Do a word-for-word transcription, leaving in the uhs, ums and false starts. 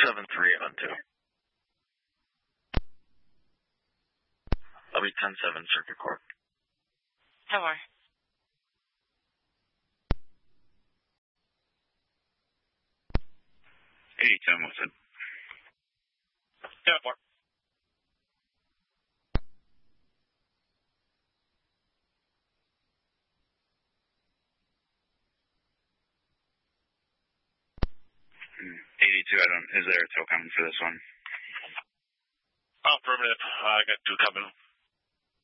seven three on two. I'll be ten seven Circuit Court. ten more. eighty-two, Wilson. ten more. eighty-two, I don't, is there a tow coming for this one? Affirmative. I got two coming.